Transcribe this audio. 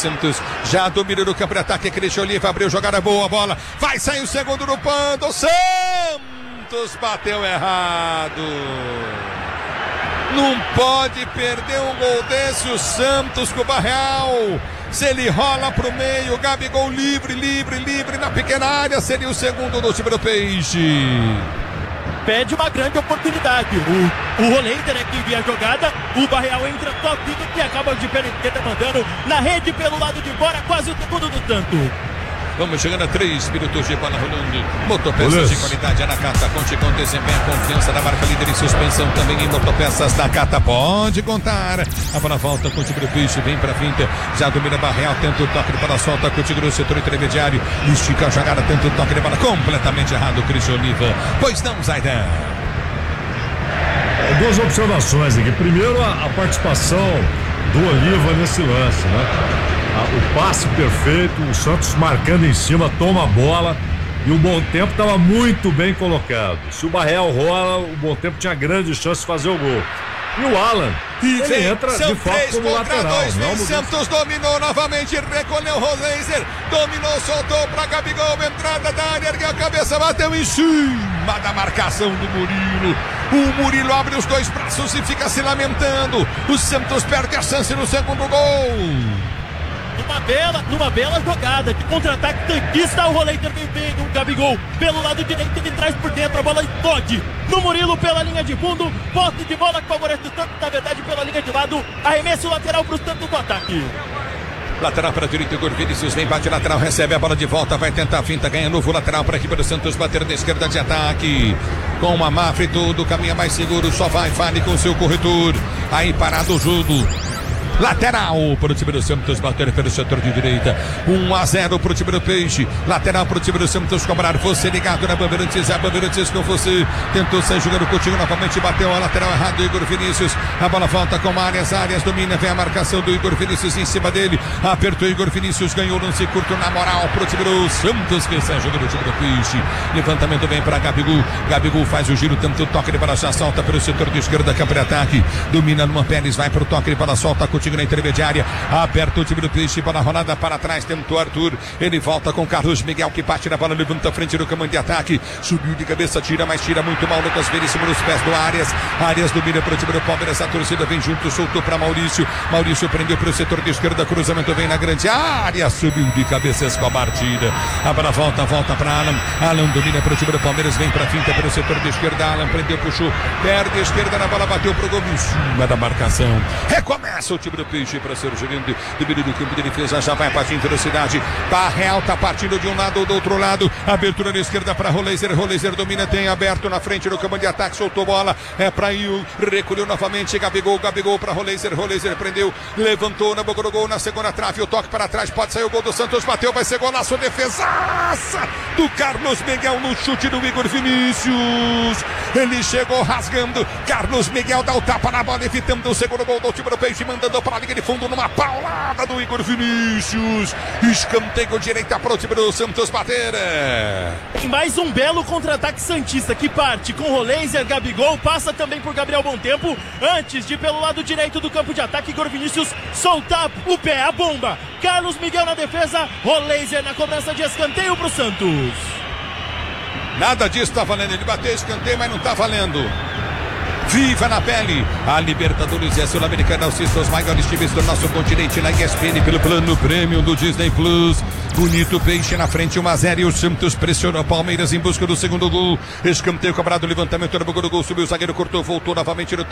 Santos. Já domina no campo de ataque. Cristian Oliva abriu jogada boa, bola. Vai sair o segundo no pando. Santos bateu errado. Não pode perder um gol desse o Santos com o Barreal. Se ele rola pro meio, Gabigol livre na pequena área, seria o segundo do time do Peixe. Pede uma grande oportunidade. O Roleiser é que envia a jogada. O Barreal entra toquinho que acaba de pela esquerda mandando na rede pelo lado de fora, quase o segundo do tanto. Vamos chegando a 3 minutos de bola rolando. Motopeças de qualidade Nakata. Conte com desempenho, confiança da marca líder e suspensão também em motopeças Nakata. Pode contar. A bola volta com o time do Peixe, vem pra finta. Já domina Barreal, tenta o toque de bola, solta contigo no setor intermediário. Estica a jogada, tenta o toque de bola. Completamente errado, Cristian Oliva. Pois não, Zaidan. Duas observações aqui. Primeiro, a participação do Oliva nesse lance, né? O passe perfeito, o Santos marcando em cima, toma a bola e o Bom Tempo estava muito bem colocado. Se o Barreal rola, o Bom Tempo tinha grande chance de fazer o gol. E o Alan, ele entra de fato como lateral. Santos dominou novamente, recolheu o Roleiser, dominou, soltou para Gabigol, entrada da área, ergueu a cabeça, bateu em cima da marcação do Murilo. O Murilo abre os dois braços e fica se lamentando. O Santos perde a chance no segundo gol. Numa bela jogada de contra-ataque tanquista, o Roleiser vem bem, o Gabigol pelo lado direito, ele traz por dentro, a bola explode no Murilo pela linha de fundo, posse de bola que favorece o Santos, na verdade pela linha de lado, arremesso lateral para o Santos do ataque. Lateral para a direita, Igor Vinícius vem, bate lateral, recebe a bola de volta, vai tentar a finta, ganha novo lateral para a equipe do Santos, bater da esquerda de ataque. Com uma Mafra e tudo, caminha mais seguro, só vai, fale com o seu corretor. Aí parado o jogo. Lateral para o time do Santos, bater pelo setor de direita. 1-0 para o time do Peixe. Lateral para o time do Santos cobrar. Você ligado na Bandeirantes, a Bandeirantes com você. Tentou sair jogando contigo novamente, bateu a lateral errado. Igor Vinícius. A bola volta com Arias domina, vem a marcação do Igor Vinícius em cima dele. Apertou Igor Vinícius, ganhou lance curto na moral para o time do Santos, que sai jogando o time do Peixe. Levantamento vem para Gabigol. Gabigol faz o giro, tenta o toque de bola, já solta pelo setor de esquerda, campo de ataque. Domina Luan Pérez, vai para o toque de bola, solta contigo na intermediária, aperta o time do Peixe, bola rolada para trás, tentou Arthur, ele volta com Carlos Miguel que bate na bola, levanta a frente do comando de ataque, subiu de cabeça, tira, mas tira muito mal, Lucas Veríssimo nos pés do Arias domina para o time do Palmeiras, a torcida vem junto, soltou para Maurício prendeu para o setor de esquerda, cruzamento vem na grande área, subiu de cabeça com a partida, a bola volta para Alan domina para o time do Palmeiras, vem para a finta pelo setor de esquerda, Alan prendeu, puxou, perde a esquerda na bola, bateu pro gol em cima da marcação, recomeça o time do Peixe para ser gerente do meio do campo de defesa, já vai partindo em velocidade. Barreal tá partindo de um lado ou do outro lado. Abertura na esquerda para Roleiser domina, tem aberto na frente do campo de ataque, soltou bola, é para ir, recolheu novamente. Gabigol para Roleiser prendeu, levantou na boca do gol, na segunda trave, o toque para trás, pode sair o gol do Santos, bateu, vai ser golaço, defesaça do Carlos Miguel no chute do Igor Vinícius. Ele chegou rasgando. Carlos Miguel dá o tapa na bola, evitando o segundo gol do time do Peixe, mandando para a linha de fundo numa paulada do Igor Vinícius. Escanteio direita para o time do Santos bater. Tem mais um belo contra-ataque santista que parte com Roleiser, Gabigol, passa também por Gabriel Bom Tempo, antes de pelo lado direito do campo de ataque, Igor Vinícius soltar o pé, a bomba. Carlos Miguel na defesa, Roleiser na cobrança de escanteio para o Santos. Nada disso está valendo, ele bateu escanteio, mas não está valendo. Viva na pele, a Libertadores e a Sul-Americana assista os maiores times do nosso continente na ESPN pelo plano Premium do Disney Plus. Bonito Peixe na frente, 1-0 e o Santos pressiona o Palmeiras em busca do segundo gol. Escanteio cobrado, levantamento no boca do gol, subiu o zagueiro, cortou, voltou novamente no